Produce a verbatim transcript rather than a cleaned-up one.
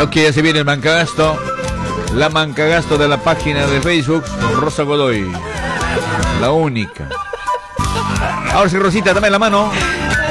No, que ya se viene el mancagasto. La mancagasto de la página de Facebook con Rosa Godoy. La única. Ahora sí, Rosita, dame la mano.